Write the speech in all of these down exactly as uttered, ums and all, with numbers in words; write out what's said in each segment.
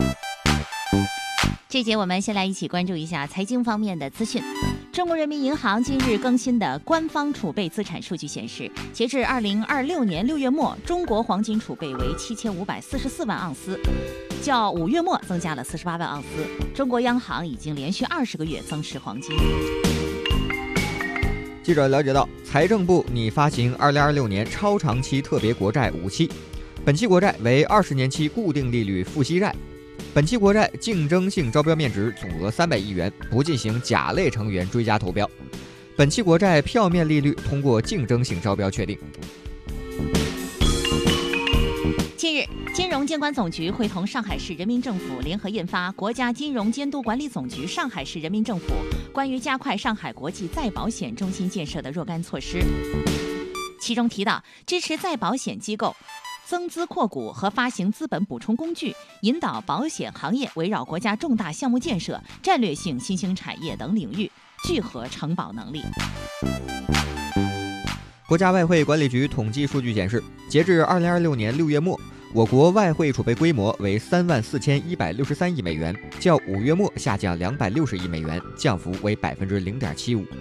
这节我们先来一起关注一下财经方面的资讯。中国人民银行近日更新的官方储备资产数据显示，截至二零二六年六月末，中国黄金储备为七千五百四十四万盎司，较五月末增加了四十八万盎司。中国央行已经连续二十个月增持黄金。 记者了解到，财政部拟发行二零二六年超长期特别国债五期，本期国债为二十年期固定利率付息债。本期国债竞争性招标面值总额三百亿元，不进行甲类成员追加投标。本期国债票面利率通过竞争性招标确定。 近日，金融监管总局会同上海市人民政府联合印发《国家金融监督管理总局上海市人民政府关于加快上海国际再保险中心建设的若干措施》，其中提到支持再保险机构增资扩股和发行资本补充工具，引导保险行业围绕国家重大项目建设、战略性新兴产业等领域聚合承保能力。 国家外汇管理局统计数据显示，截至二零二六年六月末，我国外汇储备规模为三万四千一百六十三亿美元，较五月末下降两百六十亿美元，降幅为百分之零点七五。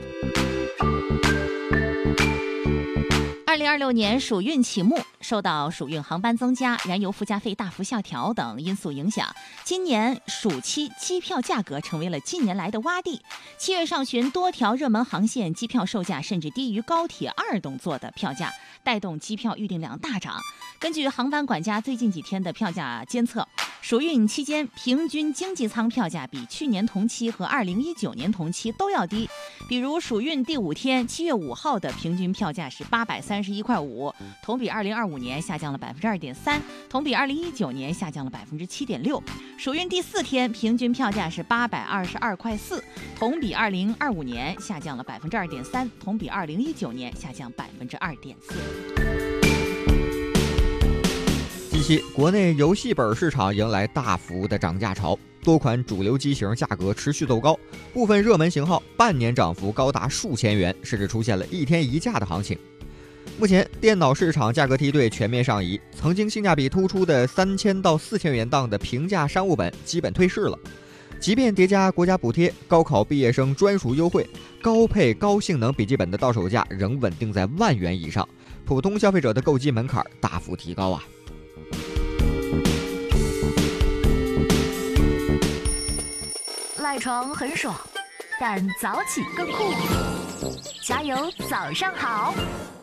二零二六年暑运启幕，受到暑运航班增加、燃油附加费大幅下调等因素影响，今年暑期机票价格成为了近年来的洼地。七月上旬，多条热门航线机票售价甚至低于高铁二等座的票价，带动机票预订量大涨。根据航班管家最近几天的票价监测，暑运期间平均经济舱票价比去年同期和二零一九年同期都要低。比如暑运第五天，七月五号的平均票价是八百三十一块五，同比二零二五年下降了百分之二点三，同比二零一九年下降了百分之七点六。暑运第四天，平均票价是八百二十二块四，同比二零二五年下降了百分之二点三，同比二零一九年下降百分之二点四。 近期，国内游戏本市场迎来大幅的涨价潮，多款主流机型价格持续走高，部分热门型号半年涨幅高达数千元，甚至出现了一天一价的行情。目前，电脑市场价格梯队全面上移，曾经性价比突出的三千到四千元档的平价商务本基本退市了。即便叠加国家补贴、高考毕业生专属优惠，高配高性能笔记本的到手价仍稳定在万元以上，普通消费者的购机门槛大幅提高啊！ 赖床很爽，但早起更酷。加油，早上好！